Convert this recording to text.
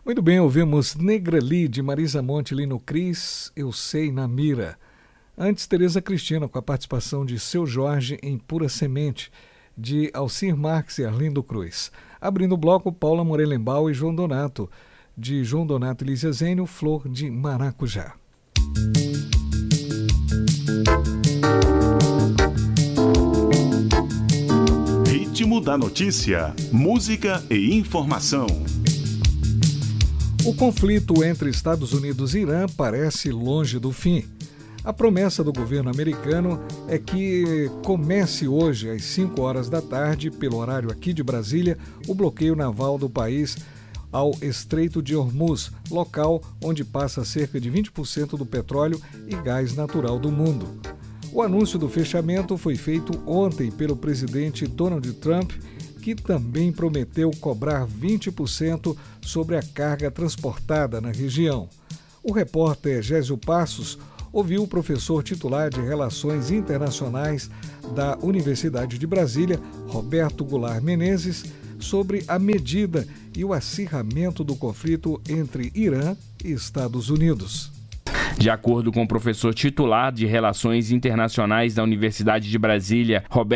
Muito bem, ouvimos Negrali, de Marisa Monte, Lino Cris, Eu Sei, na Mira. Antes, Tereza Cristina, com a participação de Seu Jorge em Pura Semente, de Alcir Marques e Arlindo Cruz. Abrindo o bloco, Paula Morelenbaum e João Donato, de João Donato e Lísia Zênio, Flor de Maracujá. Ritmo da notícia, música e informação. O conflito entre Estados Unidos e Irã parece longe do fim. A promessa do governo americano é que comece hoje, às 5 horas da tarde, pelo horário aqui de Brasília, o bloqueio naval do país ao Estreito de Hormuz, local onde passa cerca de 20% do petróleo e gás natural do mundo. O anúncio do fechamento foi feito ontem pelo presidente Donald Trump, que também prometeu cobrar 20% sobre a carga transportada na região. O repórter Gésio Passos ouviu o professor titular de Relações Internacionais da Universidade de Brasília, Roberto Goulart Menezes, sobre a medida e o acirramento do conflito entre Irã e Estados Unidos. De acordo com o professor titular de Relações Internacionais da Universidade de Brasília, Roberto